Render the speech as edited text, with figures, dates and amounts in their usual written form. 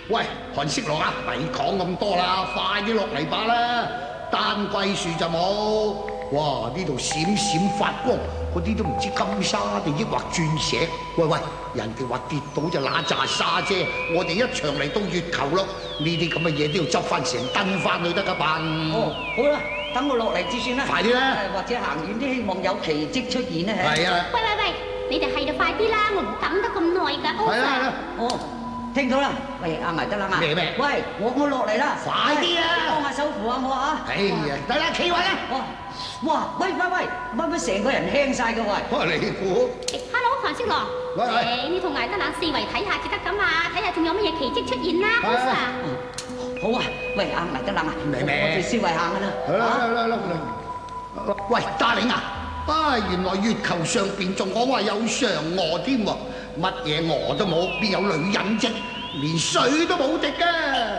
喂，韓色狼啊，咪講咁多啦，快啲落嚟吧啦！丹桂樹就冇，哇！呢度閃閃發光，嗰啲都唔知金沙定抑或鑽石。喂喂，人哋話跌到就揦揸沙啫，我哋一場嚟到月球咯，呢啲咁嘅嘢都要執翻成噸翻去得噶辦。 哦，好啦，等我落嚟至算啦。 快啲啦！ 或者行遠啲，希望有奇蹟出現咧。 係啊！ 喂喂喂，你哋係就快啲啦，我唔等得咁耐㗎。 係啦係啦。 哦。聽到啦，喂阿埋得啦嘛？ 咩？ 喂，我落嚟啦， 快啲啊！ 幫下手扶下我啊！ 哎呀，得啦，企位啦！ 哇，喂，乜成個人輕晒嘅喂？ 你估 ？Hello， 韓色狼。 喂， 你同艾德冷四圍睇下至得㗎嘛，睇下仲有乜嘢奇蹟出現啦，好啊！ 好啊，喂阿埋得冷啊，我哋四圍行㗎啦。 好啦，喂，大領啊！原來月球上邊仲講話有嫦娥添喎，乜嘢娥都冇，邊有女人啫？連水都冇滴㗎！